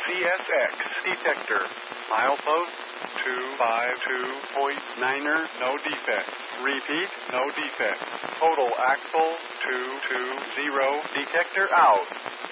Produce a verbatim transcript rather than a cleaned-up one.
C S X detector. Milepost two five two point niner, no defect. Repeat, no defect. Total axle two two zero, detector out.